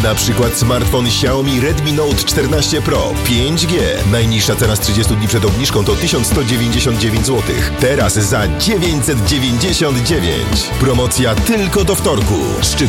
Na przykład smartfon Xiaomi Redmi Note 14 Pro 5G. Najniższa cena z 30 dni przed obniżką to 1199 zł. Teraz za 999. Promocja tylko do wtorku. Szczegóły